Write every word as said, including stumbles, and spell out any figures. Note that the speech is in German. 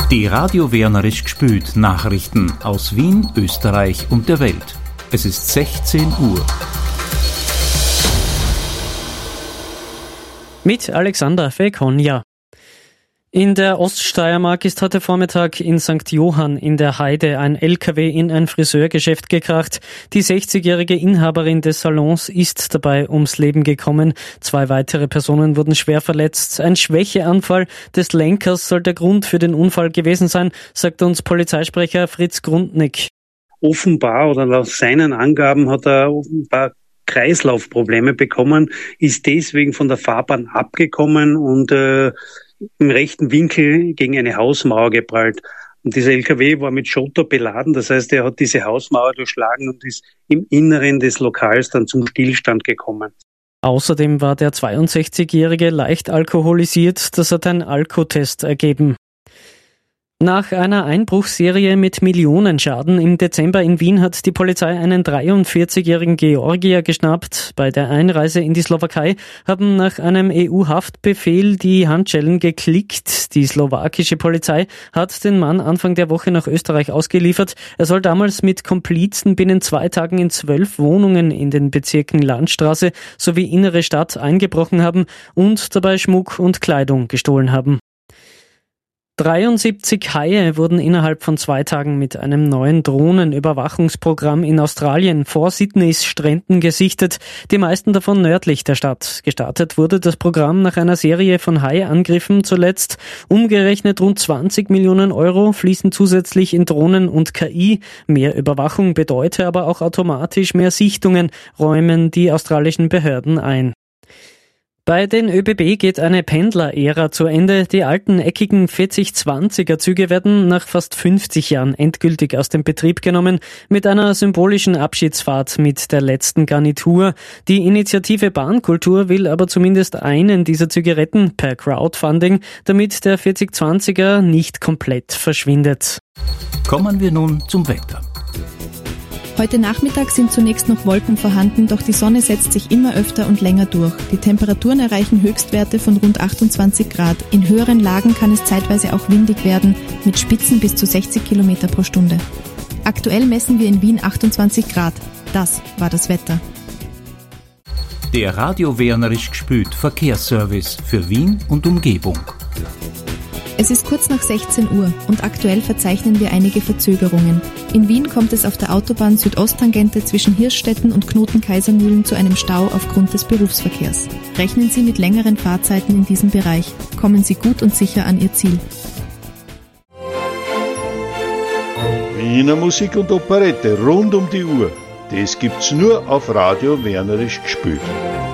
Die Radio Wernerisch gspült Nachrichten aus Wien, Österreich und der Welt. Es ist sechzehn Uhr. Mit Alexander Fekonja. In der Oststeiermark ist heute Vormittag in Sankt Johann in der Heide ein L K W in ein Friseurgeschäft gekracht. Die sechzigjährige Inhaberin des Salons ist dabei ums Leben gekommen. Zwei weitere Personen wurden schwer verletzt. Ein Schwächeanfall des Lenkers soll der Grund für den Unfall gewesen sein, sagt uns Polizeisprecher Fritz Grundnick. Offenbar oder laut seinen Angaben hat er offenbar Kreislaufprobleme bekommen, ist deswegen von der Fahrbahn abgekommen und äh, im rechten Winkel gegen eine Hausmauer geprallt. Und dieser L K W war mit Schotter beladen, das heißt, er hat diese Hausmauer durchschlagen und ist im Inneren des Lokals dann zum Stillstand gekommen. Außerdem war der zweiundsechzigjährige leicht alkoholisiert, das hat ein Alkotest ergeben. Nach einer Einbruchsserie mit Millionenschaden im Dezember in Wien hat die Polizei einen dreiundvierzigjährigen Georgier geschnappt. Bei der Einreise in die Slowakei haben nach einem E U-Haftbefehl die Handschellen geklickt. Die slowakische Polizei hat den Mann Anfang der Woche nach Österreich ausgeliefert. Er soll damals mit Komplizen binnen zwei Tagen in zwölf Wohnungen in den Bezirken Landstraße sowie Innere Stadt eingebrochen haben und dabei Schmuck und Kleidung gestohlen haben. dreiundsiebzig Haie wurden innerhalb von zwei Tagen mit einem neuen Drohnenüberwachungsprogramm in Australien vor Sydneys Stränden gesichtet, die meisten davon nördlich der Stadt. Gestartet wurde das Programm nach einer Serie von Haiangriffen zuletzt. Umgerechnet rund zwanzig Millionen Euro fließen zusätzlich in Drohnen und K I. Mehr Überwachung bedeutet aber auch automatisch mehr Sichtungen, räumen die australischen Behörden ein. Bei den ÖBB geht eine Pendler-Ära zu Ende. Die alten eckigen vierzig zwanziger Züge werden nach fast fünfzig Jahren endgültig aus dem Betrieb genommen, mit einer symbolischen Abschiedsfahrt mit der letzten Garnitur. Die Initiative Bahnkultur will aber zumindest einen dieser Züge retten per Crowdfunding, damit der vierzig zwanziger nicht komplett verschwindet. Kommen wir nun zum Wetter. Heute Nachmittag sind zunächst noch Wolken vorhanden, doch die Sonne setzt sich immer öfter und länger durch. Die Temperaturen erreichen Höchstwerte von rund achtundzwanzig Grad. In höheren Lagen kann es zeitweise auch windig werden, mit Spitzen bis zu sechzig Kilometer pro Stunde. Aktuell messen wir in Wien achtundzwanzig Grad. Das war das Wetter. Der Radio Wernerisch gspült Verkehrsservice für Wien und Umgebung. Es ist kurz nach sechzehn Uhr und aktuell verzeichnen wir einige Verzögerungen. In Wien kommt es auf der Autobahn Südosttangente zwischen Hirschstetten und Knoten-Kaisermühlen zu einem Stau aufgrund des Berufsverkehrs. Rechnen Sie mit längeren Fahrzeiten in diesem Bereich. Kommen Sie gut und sicher an Ihr Ziel. Wiener Musik und Operette rund um die Uhr. Das gibt's nur auf Radio Wernerisch gspült.